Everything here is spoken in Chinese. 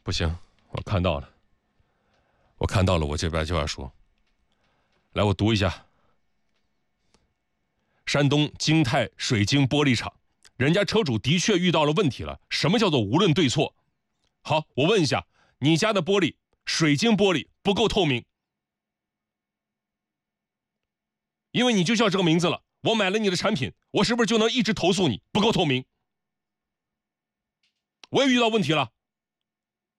不行，我看到了，我这边就要说。来，我读一下。山东金泰水晶玻璃厂，人家车主的确遇到了问题了。什么叫做无论对错？好，我问一下，你家的玻璃，水晶玻璃不够透明，因为你就叫这个名字了，我买了你的产品，我是不是就能一直投诉你不够透明？我也遇到问题了，